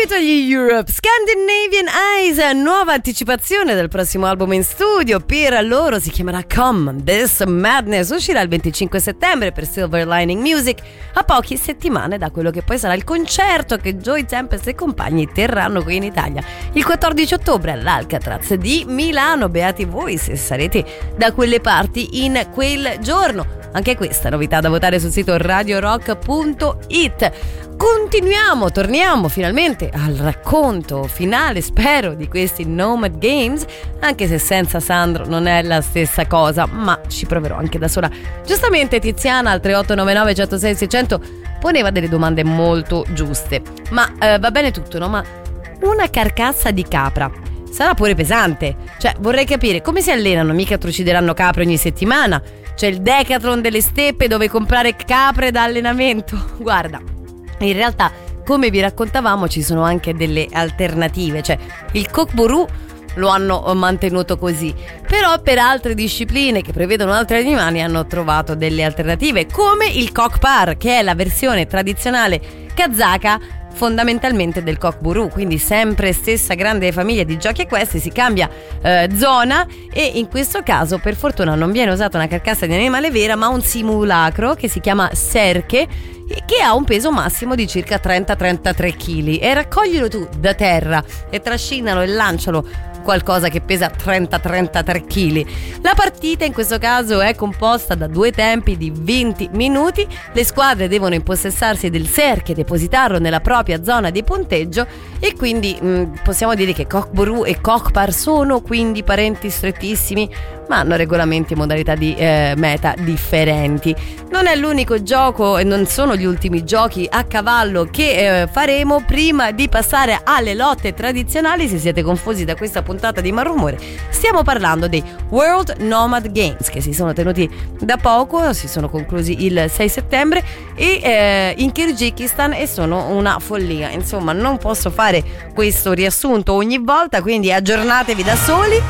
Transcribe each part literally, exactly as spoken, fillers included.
sentito gli Europe, Scandinavian Eyes, nuova anticipazione del prossimo album in studio. Per loro si chiamerà Come This Madness, uscirà il venticinque settembre per Silver Lining Music, a poche settimane da quello che poi sarà il concerto che Joey Tempest e compagni terranno qui in Italia il quattordici ottobre all'Alcatraz di Milano. Beati voi se sarete da quelle parti in quel giorno. Anche questa novità da votare sul sito radio rock punto it. Continuiamo, torniamo finalmente al racconto finale, spero, di questi Nomad Games, anche se senza Sandro non è la stessa cosa, ma ci proverò anche da sola. Giustamente Tiziana al tre otto nove nove uno zero sei sei zero zero poneva delle domande molto giuste. Ma eh, va bene tutto, no? Ma una carcassa di capra sarà pure pesante. Cioè, vorrei capire come si allenano, mica trucideranno capre ogni settimana. C'è il Decathlon delle steppe dove comprare capre da allenamento. Guarda, in realtà, come vi raccontavamo, ci sono anche delle alternative. Cioè, il cockburoo lo hanno mantenuto così, però per altre discipline che prevedono altri animali hanno trovato delle alternative, come il cockpar, che è la versione tradizionale kazaka fondamentalmente del cockburoo, quindi sempre stessa grande famiglia di giochi equestri, si cambia eh, zona, e in questo caso per fortuna non viene usata una carcassa di animale vera ma un simulacro che si chiama Serche, che ha un peso massimo di circa trenta trentatré chili, e raccoglilo tu da terra e trascinalo e lancialo qualcosa che pesa trenta trentatré chili. La partita in questo caso è composta da due tempi di venti minuti. Le squadre devono impossessarsi del Serche, depositarlo nella propria zona di punteggio, e quindi mh, possiamo dire che cockburoo e cockpar sono quindi parenti strettissimi, ma hanno regolamenti e modalità di eh, meta differenti. Non è l'unico gioco e non sono gli ultimi giochi a cavallo che eh, faremo. Prima di passare alle lotte tradizionali, se siete confusi da questa puntata di Malrumore, stiamo parlando dei World Nomad Games, che si sono tenuti da poco, si sono conclusi il sei settembre e eh, in Kirghizistan, e sono una follia. Insomma, non posso fare questo riassunto ogni volta, quindi aggiornatevi da soli.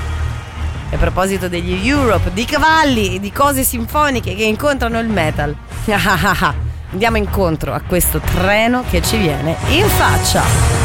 A proposito degli Europe, di cavalli e di cose sinfoniche che incontrano il metal, andiamo incontro a questo treno che ci viene in faccia.